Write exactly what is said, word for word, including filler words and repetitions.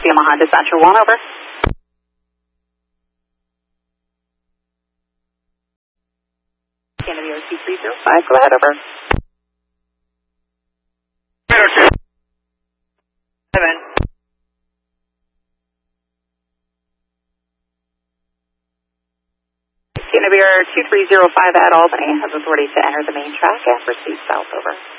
Yamaha Dispatcher one, over. Canada O C three zero five, go ahead, over. Seven. Canada two three zero five at Albany has authority to enter the main track and proceed south, over.